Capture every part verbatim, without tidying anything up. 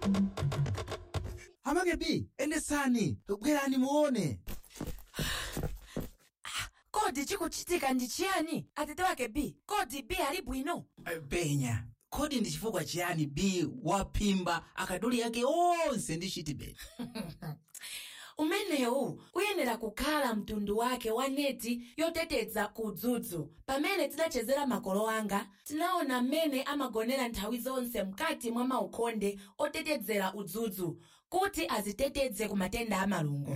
Hamake B, endesani, bwerani muone. Kodi chikuchitika ndi chiyani? Atete wake B, kodi B ali bwino? Penya, kodi ndi chifukwa chiyani B waphimba akaduli yake onse ndi chitibeti? Umenewu uyenera kukhala mtundu wake wa neti yoteteza kudzudzu. Pamene tidachezera makolo anga, tinaona mmene amagonera nthawi zonse mkati mwa maukonde otetezera udzudzu kuti aziteteze ku matenda a malungo.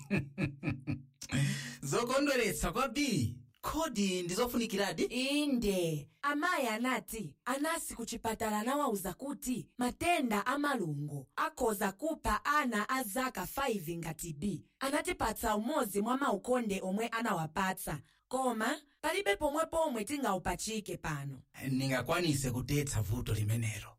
Zokondweretsa kwa B, kodi ndizofunikiradi? Inde, amayi anati anasi ku chipatala nawauza kuti matenda a malungo akhoza kupha ana a zaka five ngati B. Anatipatsa umodzi mwa maukonde omwe anawapatsa, koma palibe pomwe pomwe tingaupachike pano. Ningakwanise kutetsa vuto limenelo.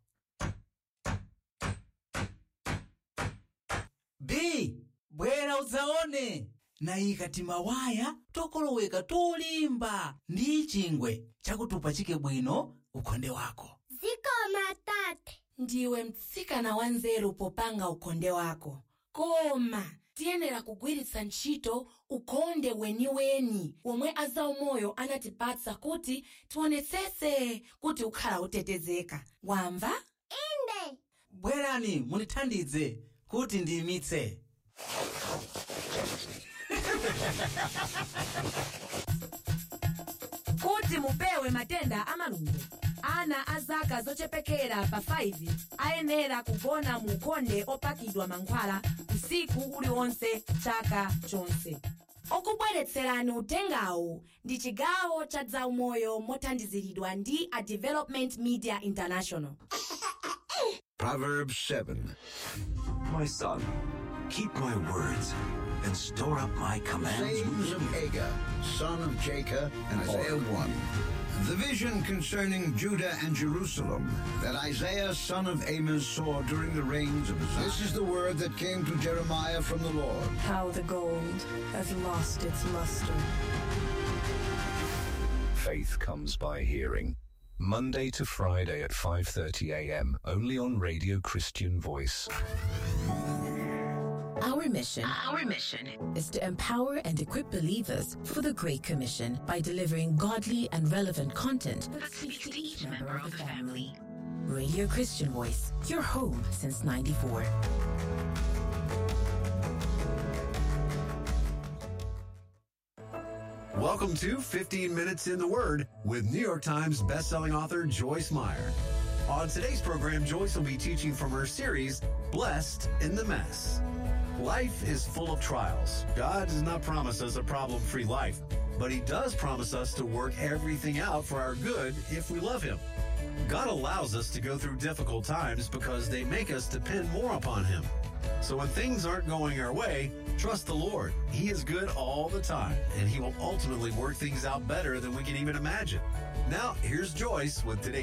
B, bwera udzaone. Nayika timawaya tokoloweka tolimba ndi chingwe chakutupachike bwino ukonde wako. Zikoma tate. Ndiwe mtsikana wanzeru popanga ukonde wako. Koma tiyenera kugwiritsa ntchito ukonde weniweni omwe azaumoyo anatipatsa kuti tionetsetse kuti ukhala utetezeka. Wamva? Inde. Bwerani munithandize kuti ndiyimitse. Kuti mupewe matenda a malungo, ana a zaka zochepekera pa five ayenera kugona mu ukonde opakidwa mankhwala usiku uliwonse chaka chonse. Okubweretserani utengawu ndi chigawo cha zaumoyo mothandiziridwa ndi a Development Media International. Proverbs seven. My son, keep my words and store up my commands. Sayings of Hagar, son of Jacob, and Isaiah one. The vision concerning Judah and Jerusalem that Isaiah, son of Amos, saw during the reigns of Uzziah. This is the word that came to Jeremiah from the Lord. How the gold has lost its luster. Faith comes by hearing. Monday to Friday at five thirty a m only on Radio Christian Voice. Our mission, our mission is to empower and equip believers for the Great Commission by delivering godly and relevant content that speaks to each member of the family. Radio Christian Voice, your home since ninety-four. Welcome to fifteen minutes in the Word with New York Times bestselling author Joyce Meyer. On today's program, Joyce will be teaching from her series, Blessed in the Mess. Life is full of trials. God does not promise us a problem-free life, but He does promise us to work everything out for our good if we love Him. God allows us to go through difficult times because they make us depend more upon Him. So when things aren't going our way, trust the Lord. He is good all the time, and He will ultimately work things out better than we can even imagine. Now, here's Joyce with today's